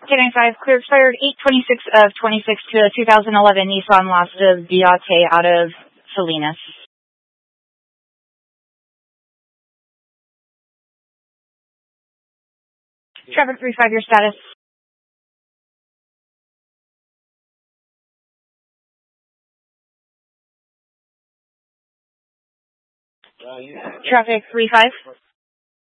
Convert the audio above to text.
1095, clear expired 8/26 of 26 to a 2011 Nissan Mazda Viate out of Salinas. Traffic 35, your status. Traffic 35.